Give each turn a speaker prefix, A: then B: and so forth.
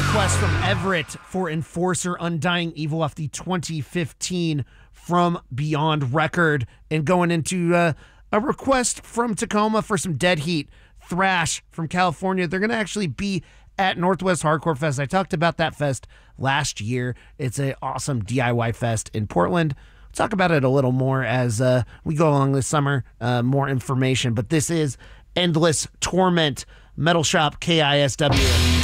A: request from Everett for Enforcer Undying Evil off the 2015 From Beyond record. And going into a request from Tacoma for some Dead Heat thrash from California. They're going to actually be at Northwest Hardcore Fest. I talked about that fest last year. It's an awesome DIY fest in Portland. We'll talk about it a little more as we go along this summer. More information. But this is Endless Torment, Metal Shop KISW.